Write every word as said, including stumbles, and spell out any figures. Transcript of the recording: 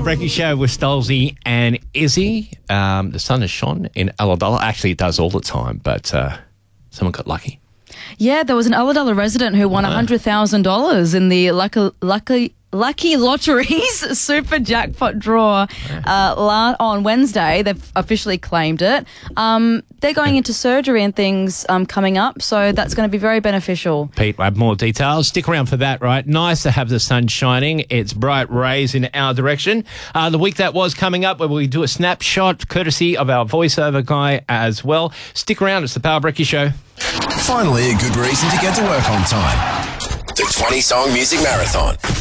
Brecky Show with Stolzy and Izzy. Um, the sun has shone in Ulladulla. Actually, it does all the time, but uh, someone got lucky. Yeah, there was an Ulladulla resident who won one hundred thousand dollars in the Lucky, Lucky, Lucky Lotteries super jackpot draw uh, la- on Wednesday. They've officially claimed it. Um, they're going into surgery and things um, coming up, so that's going to be very beneficial. Pete, I have more details. Stick around for that, right? Nice to have the sun shining. It's bright rays in our direction. Uh, the week that was coming up, where we do a snapshot courtesy of our voiceover guy as well. Stick around. It's the Power Brecky Show. Finally, a good reason to get to work on time. The twenty-song music marathon.